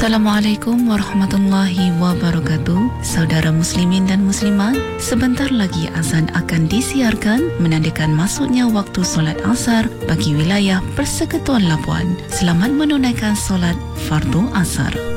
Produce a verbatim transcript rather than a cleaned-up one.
Assalamualaikum warahmatullahi wabarakatuh. Saudara muslimin dan muslimat, sebentar lagi azan akan disiarkan menandakan masuknya waktu solat asar bagi wilayah Persekutuan Labuan. Selamat menunaikan solat fardu asar.